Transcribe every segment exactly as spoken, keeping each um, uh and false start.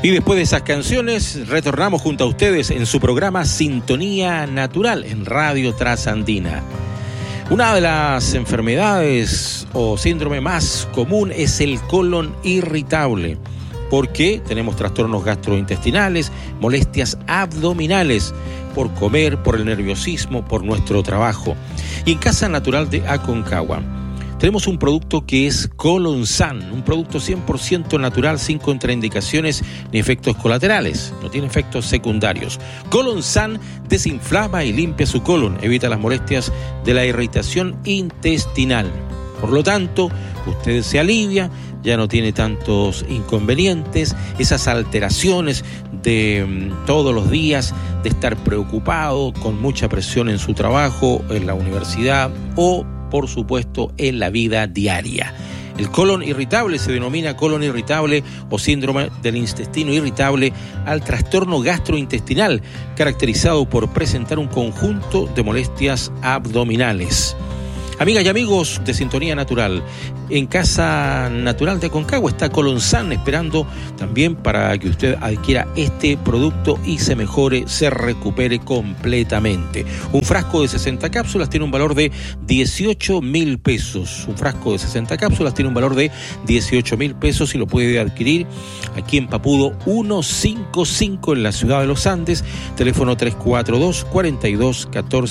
Y después de esas canciones, retornamos junto a ustedes en su programa Sintonía Natural en Radio Trasandina. Una de las enfermedades o síndrome más común es el colon irritable, porque tenemos trastornos gastrointestinales, molestias abdominales, por comer, por el nerviosismo, por nuestro trabajo. Y en Casa Natural de Aconcagua tenemos un producto que es Colonsan, un producto cien por ciento natural, sin contraindicaciones ni efectos colaterales, no tiene efectos secundarios. Colonsan desinflama y limpia su colon, evita las molestias de la irritación intestinal. Por lo tanto, usted se alivia, ya no tiene tantos inconvenientes, esas alteraciones de um, todos los días, de estar preocupado, con mucha presión en su trabajo, en la universidad o por supuesto, en la vida diaria. El colon irritable se denomina colon irritable o síndrome del intestino irritable al trastorno gastrointestinal, caracterizado por presentar un conjunto de molestias abdominales. Amigas y amigos de Sintonía Natural, en Casa Natural de Aconcagua está Colonsan esperando también para que usted adquiera este producto y se mejore, se recupere completamente. Un frasco de sesenta cápsulas tiene un valor de dieciocho mil pesos. Un frasco de sesenta cápsulas tiene un valor de dieciocho mil pesos y lo puede adquirir aquí en Papudo ciento cincuenta y cinco en la ciudad de los Andes. Teléfono tres cuatro dos, cuatro dos, uno cuatro,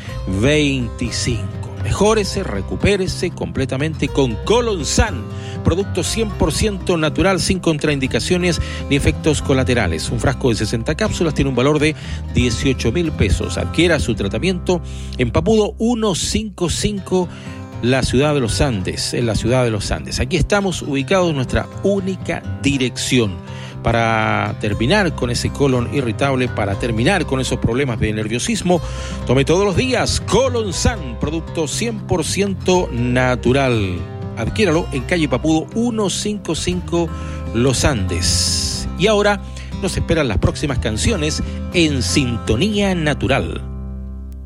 dos cinco. Mejórese, recupérese completamente con Colonsan, producto cien por ciento natural, sin contraindicaciones ni efectos colaterales. Un frasco de sesenta cápsulas tiene un valor de dieciocho mil pesos. Adquiera su tratamiento en Papudo ciento cincuenta y cinco, la ciudad de los Andes, en la ciudad de los Andes. Aquí estamos ubicados en nuestra única dirección. Para terminar con ese colon irritable, para terminar con esos problemas de nerviosismo, tome todos los días Colonsan, producto cien por ciento natural. Adquiéralo en calle Papudo ciento cincuenta y cinco, Los Andes. Y ahora nos esperan las próximas canciones en Sintonía Natural.